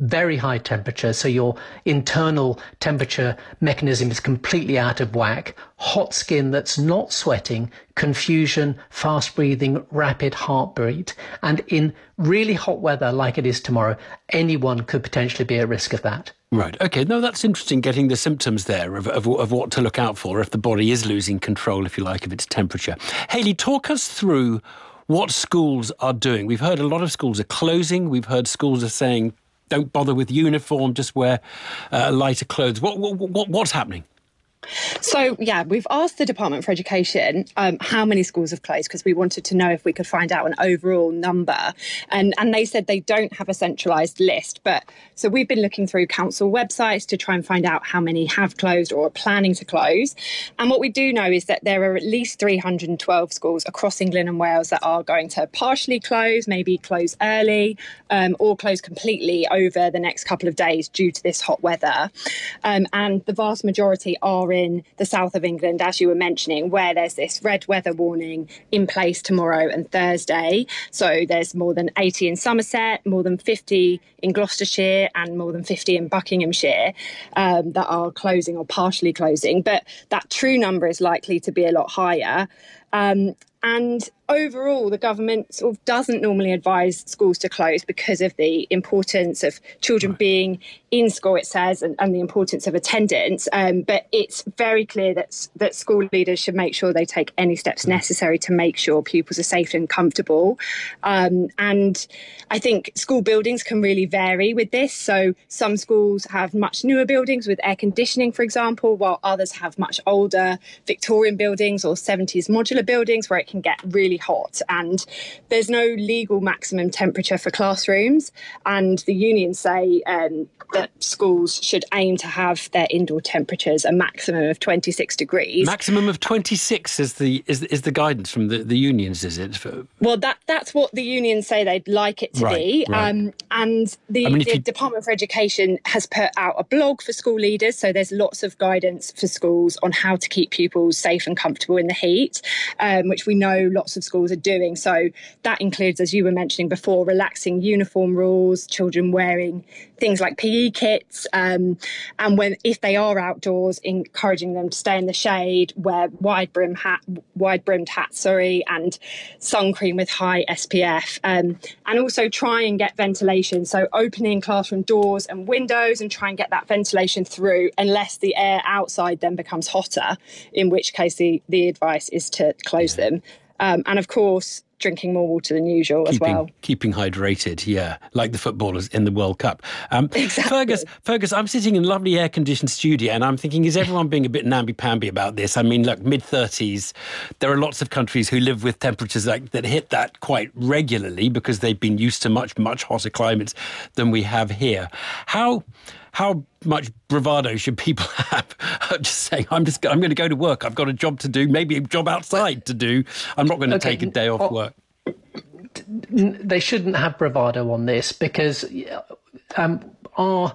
very high temperature, so your internal temperature mechanism is completely out of whack, hot skin that's not sweating, confusion, fast breathing, rapid heartbeat. And in really hot weather like it is tomorrow, anyone could potentially be at risk of that. Right. OK. No, that's interesting, getting the symptoms there of what to look out for if the body is losing control, if you like, of its temperature. Hayley, talk us through what schools are doing. We've heard a lot of schools are closing. We've heard schools are saying, don't bother with uniform, just wear lighter clothes. What's happening? So, we've asked the Department for Education how many schools have closed, because we wanted to know if we could find out an overall number. And they said they don't have a centralised list. But so we've been looking through council websites to try and find out how many have closed or are planning to close. And what we do know is that there are at least 312 schools across England and Wales that are going to partially close, maybe close early, or close completely over the next couple of days due to this hot weather. And the vast majority are in the south of England, as you were mentioning, where there's this red weather warning in place tomorrow and Thursday. So there's more than 80 in Somerset, more than 50 in Gloucestershire, and more than 50 in Buckinghamshire that are closing or partially closing. But that true number is likely to be a lot higher. And overall, the government sort of doesn't normally advise schools to close because of the importance of children being in school, it says, and the importance of attendance. But it's very clear that school leaders should make sure they take any steps necessary to make sure pupils are safe and comfortable. And I think school buildings can really vary with this. So some schools have much newer buildings with air conditioning, for example, while others have much older Victorian buildings or 70s modular buildings where it can get really hot. And there's no legal maximum temperature for classrooms. And the unions say that schools should aim to have their indoor temperatures a maximum of 26 degrees. Maximum of 26 is the guidance from the unions, is it? Well, that's what the unions say they'd like it to be. Right. And the Department for Education has put out a blog for school leaders. So there's lots of guidance for schools on how to keep pupils safe and comfortable in the heat, which we know lots of schools are doing. So that includes, as you were mentioning before, relaxing uniform rules, children wearing things like PE kits, and if they are outdoors, encouraging them to stay in the shade, wear wide-brimmed hats, and sun cream with high SPF, and also try and get ventilation. So opening classroom doors and windows and try and get that ventilation through, unless the air outside then becomes hotter, in which case the advice is to close them. And of course, drinking more water than usual as well. Keeping hydrated, like the footballers in the World Cup. Exactly. Fergus, I'm sitting in a lovely air-conditioned studio and I'm thinking, is everyone being a bit namby-pamby about this? I mean, look, mid-30s, there are lots of countries who live with temperatures that hit that quite regularly because they've been used to much, much hotter climates than we have here. How much bravado should people have? Just saying, I'm going to go to work. I've got a job to do, maybe a job outside to do. I'm not going to take a day off work. They shouldn't have bravado on this because our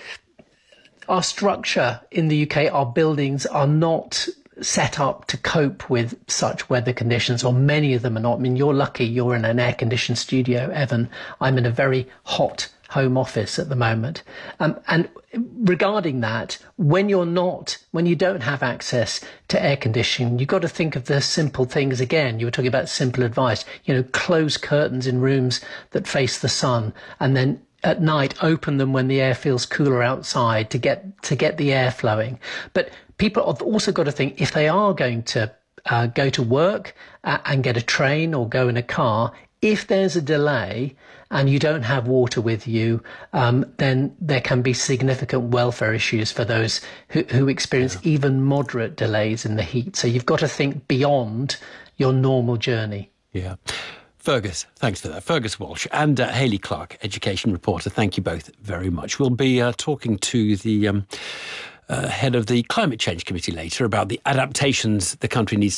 structure in the UK, our buildings are not set up to cope with such weather conditions, or many of them are not. I mean, you're lucky you're in an air-conditioned studio, Evan. I'm in a very hot home office at the moment. And regarding that, when you don't have access to air conditioning, you've got to think of the simple things again. You were talking about simple advice, close curtains in rooms that face the sun, and then at night open them when the air feels cooler outside to get the air flowing. But people have also got to think, if they are going to go to work and get a train or go in a car, if there's a delay and you don't have water with you, then there can be significant welfare issues for those who experience even moderate delays in the heat. So you've got to think beyond your normal journey. Yeah. Fergus, thanks for that. Fergus Walsh and Hayley Clark, education reporter. Thank you both very much. We'll be talking to the head of the Climate Change Committee later about the adaptations the country needs